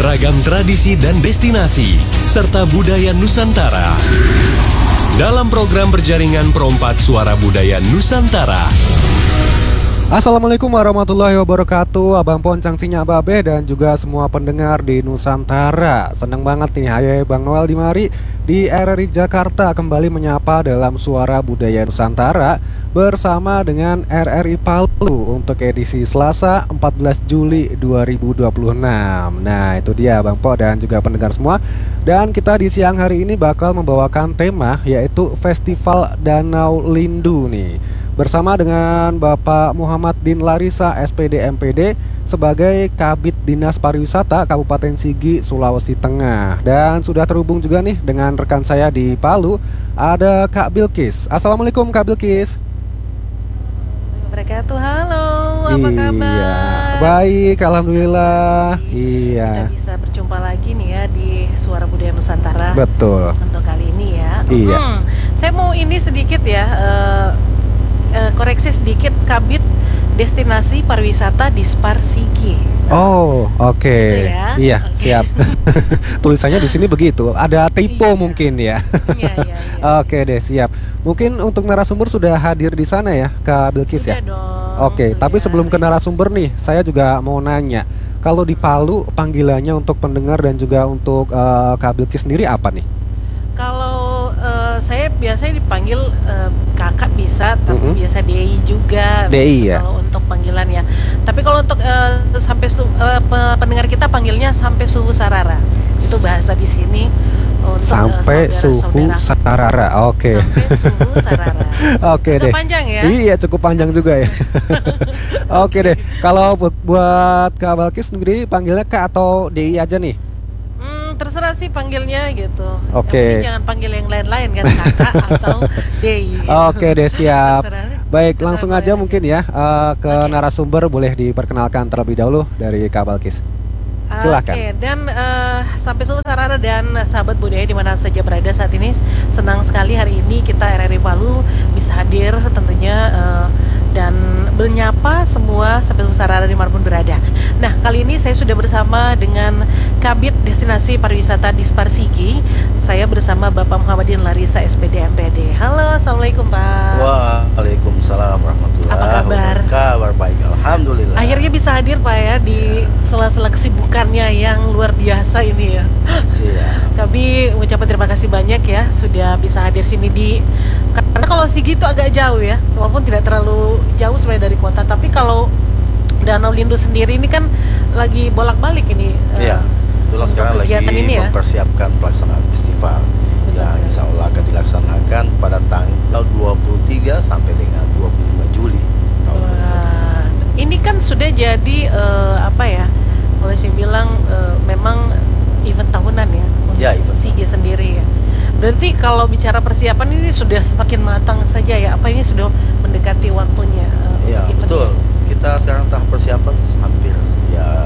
ragam tradisi dan destinasi, serta budaya Nusantara. Dalam program berjaringan Perompak Suara Budaya Nusantara. Assalamualaikum warahmatullahi wabarakatuh, Abang Poncang Cinya Babe dan juga semua pendengar di Nusantara. Senang banget nih, hai Bang Noel Dimari di RRI Jakarta kembali menyapa dalam Suara Budaya Nusantara bersama dengan RRI Palu untuk edisi Selasa 14 Juli 2026. Nah itu dia Bang Po dan juga pendengar semua. Dan kita di siang hari ini bakal membawakan tema yaitu Festival Danau Lindu nih, bersama dengan Bapak Muhammad Din Larissa SPD MPD sebagai Kabid Dinas Pariwisata Kabupaten Sigi, Sulawesi Tengah. Dan sudah terhubung juga nih dengan rekan saya di Palu, ada Kak Bilkis. Assalamualaikum Kak Bilkis. Wabarakatuh. Halo, apa kabar? Baik, alhamdulillah. Iya. Kita bisa berjumpa lagi nih ya di Suara Budaya Nusantara. Betul. Untuk kali ini ya. Iya. Saya mau ini sedikit ya. Koreksi sedikit, Kabid Destinasi Pariwisata Dispar Sigi. Oh, oke. Gitu ya? Iya, Okay. siap. Tulisannya di sini begitu. Ada typo mungkin ya. Iya. Oke deh, siap. Mungkin untuk narasumber sudah hadir di sana ya, Kak Bilkis ya? Sudah dong. Oke, tapi sebelum ke narasumber nih, saya juga mau nanya. Kalau di Palu panggilannya untuk pendengar dan juga untuk Kak Bilkis sendiri apa nih? Kalau saya biasanya dipanggil kakak bisa, tapi biasa DI juga. DI ya. Kalau untuk panggilan ya. Tapi kalau untuk pendengar kita panggilnya sampai suhu sarara. Itu bahasa di sini. Untuk, sampai suhu sarara. Oke. Sampai suhu sarara. Oke deh. Panjang ya. Iya, cukup panjang juga ya. Oke deh. Kalau buat Kak Bilkis sendiri panggilnya Kak atau DI aja nih? Terserah sih panggilnya gitu. Oke. Jangan panggil yang lain-lain kan, kakak atau DI. Oke deh, siap. Baik, terserah langsung aja mungkin ya ke narasumber, boleh diperkenalkan terlebih dahulu dari Kak Bilkis. Silakan. Oke, dan sampai suhu sarara dan sahabat budaya di mana saja berada saat ini, senang sekali hari ini kita RRI Palu bisa hadir tentunya dan bernyapa semua sampai suhu sarara dimanapun berada. Nah, kali ini saya sudah bersama dengan Kabid Destinasi Pariwisata Dispar Sigi. Saya bersama Bapak Muhammad Din Larissa SPD MPD. Halo, assalamualaikum Pak. Waalaikumsalam warahmatullahi Apa kabar? Kabar baik, alhamdulillah. Akhirnya bisa hadir Pak ya di sela-sela kesibukannya yang luar biasa ini ya. Siap. Kami mengucapkan terima kasih banyak ya sudah bisa hadir sini karena kalau Sigi itu agak jauh ya, walaupun tidak terlalu jauh sebenarnya dari kota, tapi kalau Danau Lindu sendiri ini kan lagi bolak-balik ini. Iya. Itulah sekarang lagi ini ya? mempersiapkan pelaksanaan festival yang insya Allah akan dilaksanakan pada tanggal 23 sampai dengan 25 Juli tahun ini. Wah, ini kan sudah jadi apa ya? Kalau saya bilang memang event tahunan ya untuk event Sigi sendiri ya. Berarti kalau bicara persiapan ini sudah semakin matang saja ya? Apa ini sudah mendekati waktunya Ya, untuk event? betul. Kita sekarang tahap persiapan hampir ya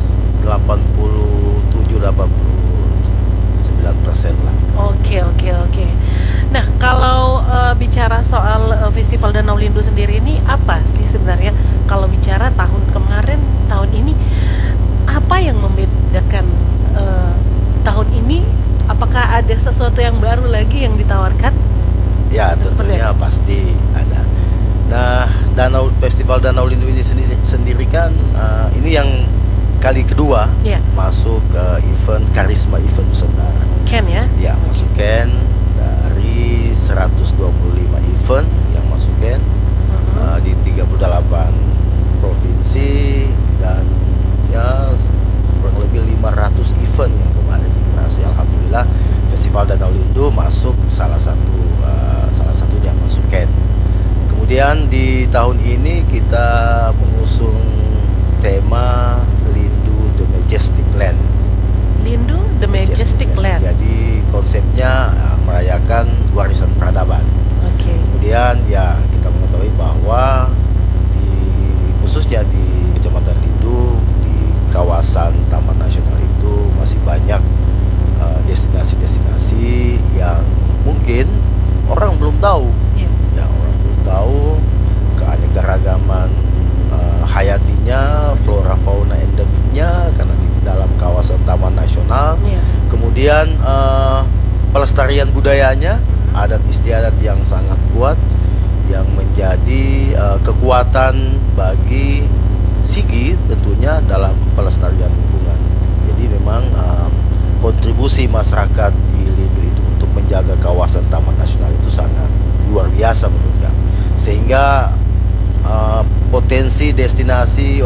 87-89% lah. Oke. Nah, kalau bicara soal Festival Danau Lindu sendiri ini apa sih sebenarnya? Kalau bicara tahun kemarin, tahun ini apa yang membedakan tahun ini? Apakah ada sesuatu yang baru lagi yang ditawarkan? Ya, tentunya pasti ada. Nah, Festival Danau Lindu ini sendiri kan ini yang kali kedua masuk ke event Karisma Event Nusantara. Ken ya? Ya, masuk Ken dari 125 event yang masuk Ken di 38 provinsi dan ya kurang lebih 500 event yang kemarin dikurasi. Alhamdulillah Festival Danau Lindu masuk salah satunya masuk Ken. Kemudian di tahun ini kita mengusung tema Lindu The Majestic Land. Lindu The Majestic Land. Jadi konsepnya merayakan warisan peradaban. Oke. Kemudian ya kita mengetahui bahwa khususnya di Kecamatan Lindu di kawasan Taman Nasional itu masih banyak destinasi-destinasi yang mungkin orang belum tahu. Ya, orang belum tahu keanekaragaman hayatinya, flora fauna endemiknya, karena di dalam kawasan Taman pelestarian budayanya, adat istiadat yang sangat kuat, yang menjadi kekuatan bagi Sigi tentunya dalam pelestarian lingkungan. Jadi memang kontribusi masyarakat di Lindu itu untuk menjaga kawasan Taman Nasional itu sangat luar biasa menurut kami. Sehingga potensi destinasi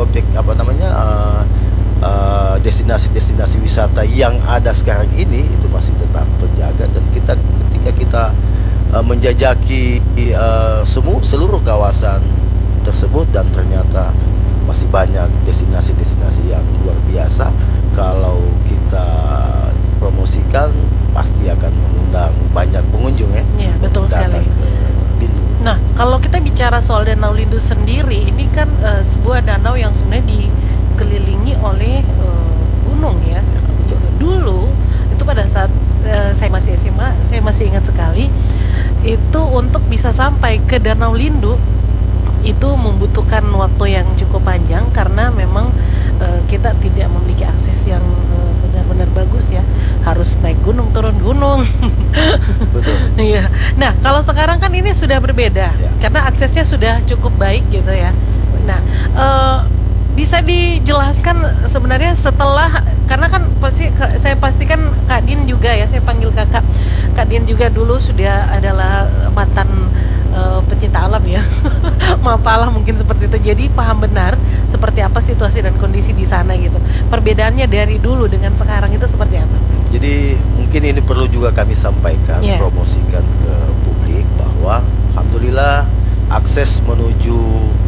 destinasi wisata yang ada sekarang ini itu masih tetap terjaga, dan ketika kita menjajaki seluruh kawasan tersebut, dan ternyata masih banyak destinasi-destinasi yang luar biasa. Kalau kita promosikan pasti akan mengundang banyak pengunjung ya. Iya, betul sekali. Nah, kalau kita bicara soal Danau Lindu sendiri, ini kan sebuah danau yang sebenarnya dikelilingi oleh gunung ya. Gitu. Dulu itu pada saat saya masih SMA, saya masih ingat sekali, itu untuk bisa sampai ke Danau Lindu itu membutuhkan waktu yang cukup panjang, karena memang kita tidak memiliki akses yang benar-benar bagus ya, harus naik gunung turun gunung. Betul. Iya. Nah, kalau sekarang kan ini sudah berbeda Ya. karena aksesnya sudah cukup baik gitu ya. Nah, bisa dijelaskan sebenarnya setelah, karena kan pasti saya pastikan Kak Din juga ya, saya panggil kakak. Kak Din juga dulu sudah adalah mantan pecinta alam ya. Mapalah mungkin seperti itu. Jadi paham benar seperti apa situasi dan kondisi di sana gitu. Perbedaannya dari dulu dengan sekarang itu seperti apa? Jadi mungkin ini perlu juga kami sampaikan, Yeah. promosikan ke publik bahwa alhamdulillah akses menuju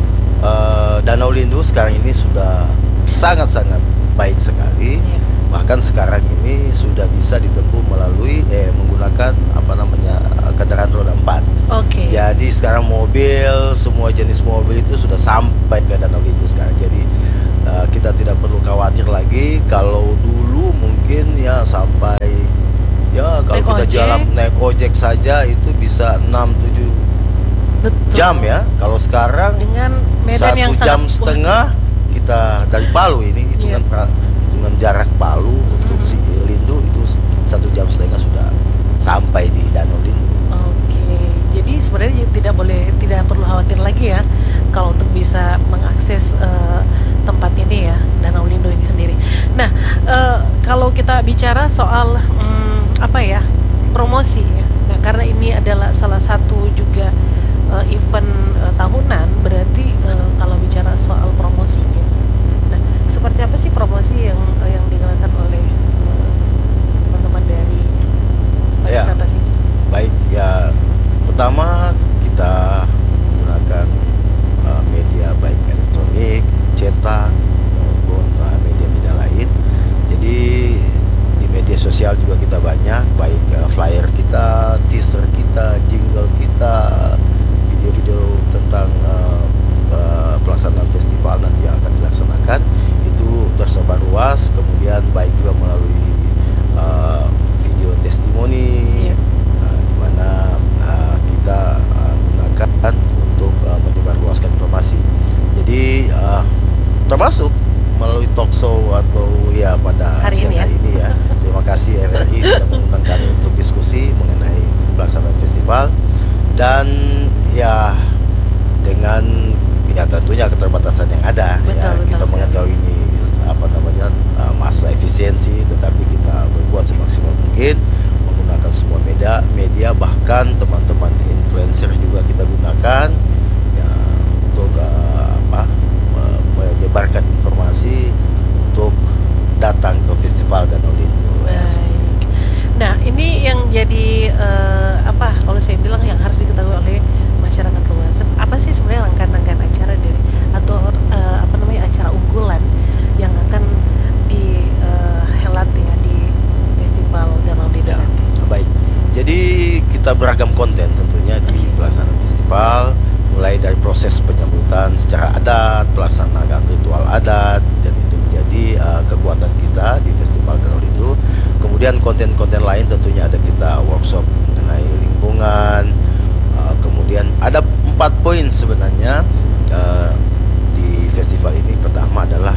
Danau Lindu sekarang ini sudah sangat-sangat baik sekali. Yeah. Bahkan sekarang ini sudah bisa ditempuh melalui menggunakan kendaraan roda 4. Oke. Jadi sekarang mobil, semua jenis mobil itu sudah sampai ke Danau Lindu sekarang. Jadi kita tidak perlu khawatir lagi. Kalau dulu mungkin ya sampai ya kalau Naik kita ojek. jalan naik ojek saja itu bisa 6-7 Betul. jam ya. Kalau sekarang Dengan medan yang 1 jam sangat setengah kita dari Palu ini Iya. hitungan jarak Palu untuk si Lindu itu 1 jam setengah sudah sampai di Danau Lindu. Oke, jadi sebenarnya tidak perlu khawatir lagi ya kalau untuk bisa mengakses tempat ini ya, Danau Lindu ini sendiri. Nah, kalau kita bicara soal promosi ya, nah karena ini adalah salah satu juga event tahunan, berarti kalau bicara soal promosinya, nah seperti apa sih promosi yang dilakukan oleh teman-teman dari Ya. pariwisata sih? Baik, ya pertama kita menggunakan media baik elektronik, cetak maupun media-media lain. Jadi di media sosial juga kita banyak, baik flyer kita, teaser kita, jingle kita, video-video tentang pelaksanaan festival nanti yang akan dilaksanakan itu tersebar luas. Kemudian baik juga melalui video testimoni, di mana kita gunakan untuk menyebarluaskan informasi. Jadi termasuk melalui talk show atau ya pada Hari siang ini ya. hari ini ya. Terima kasih RRI sudah mengundang kami untuk diskusi mengenai pelaksanaan festival, dan ya dengan ya tentunya keterbatasan yang ada. Betul, Ya, betul kita sekali. mengetahui ini masa efisiensi, tetapi kita berbuat semaksimal mungkin menggunakan semua media, bahkan teman-teman influencer juga kita gunakan ya, untuk menyebarkan informasi untuk datang ke festival Danau Lindu. Baik. Nah, ini yang jadi kalau saya bilang yang harus diketahui oleh masyarakat luas. Apa sih sebenarnya rangkaian-rangkaian acara dari atau acara unggulan yang akan dihelat ya di festival Danau Lindu Ya, nanti? baik. Jadi kita beragam konten tentunya di Oke. pelaksanaan festival, mulai dari proses penyambutan secara adat, pelaksanaan ritual adat, dan itu menjadi kekuatan kita di festival Danau Lindu. Kemudian konten-konten lain tentunya ada kita workshop mengenai lingkungan. Kemudian ada 4 poin sebenarnya di festival ini. Pertama adalah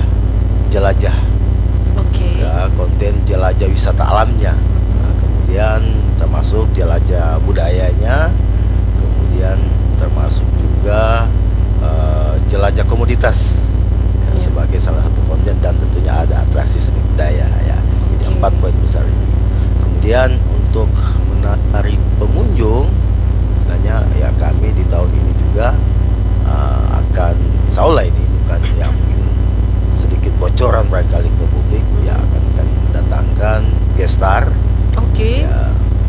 jelajah. Oke. Ya, konten jelajah wisata alamnya. Nah, kemudian termasuk jelajah budayanya, kemudian termasuk juga jelajah komoditas sebagai salah satu konten, dan tentunya ada atraksi seni budaya ya. Jadi 4 poin besar ini. Kemudian untuk menarik pengunjung, sebenarnya ya kami di tahun ini juga akan, insya Allah ini bukan yang mungkin sedikit bocoran barangkali ke publik, ya akan kami mendatangkan guest star. Oke. Ya,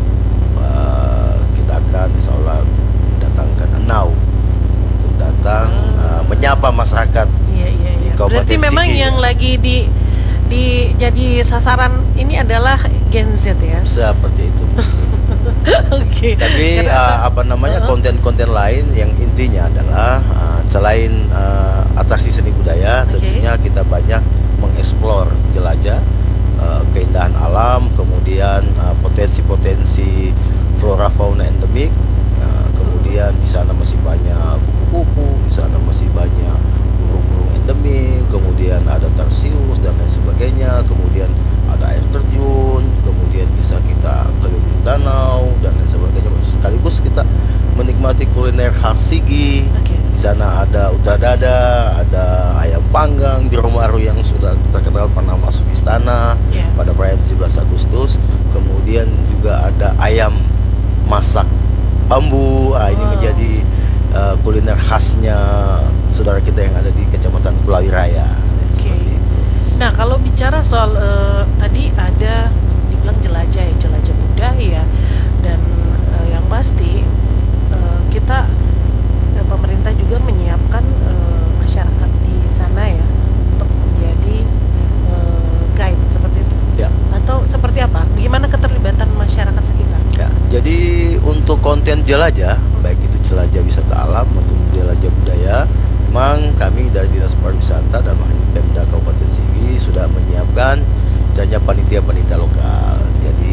kita akan insya Allah mendatangkan Anau untuk datang menyapa masyarakat. Iya. Di Kabupaten Berarti memang Sigi, yang ya. lagi jadi sasaran ini adalah Gen Z ya. Seperti itu. Oke. Tapi konten-konten lain yang intinya adalah selain atraksi seni budaya, Oke. tentunya kita banyak mengeksplor, jelajah keindahan alam, kemudian potensi-potensi flora fauna endemik. Kemudian di sana masih banyak kupu-kupu, di sana masih banyak burung-burung endemik, kemudian ada tarsius dan lain sebagainya, kemudian ada air terjun, kemudian bisa kita keliling danau dan lain sebagainya. Sekaligus kita menikmati kuliner khas Sigi. Oke. Di sana ada uta dada, ada ayam panggang, biromaru yang sudah terkenal pernah masuk istana Ya. pada perayaan 17 Agustus. Kemudian juga ada ayam masak bambu. Ini Wow. menjadi kuliner khasnya saudara kita yang ada di Kecamatan Belawi Raya. Oke. Seperti itu. Nah, kalau bicara soal tadi ada dibilang jelajah ya, jelajah budaya, dan yang pasti kita pemerintah juga menyiapkan masyarakat di sana ya untuk menjadi guide seperti itu. Ya. Atau seperti apa? Bagaimana keterlibatan masyarakat sekitar? Ya, jadi untuk konten jelajah, baik itu jelajah wisata alam atau jelajah budaya, memang kami dari Dinas Pariwisata dan Pemda Kabupaten Sigi sudah menyiapkan misalnya panitia-panitia lokal.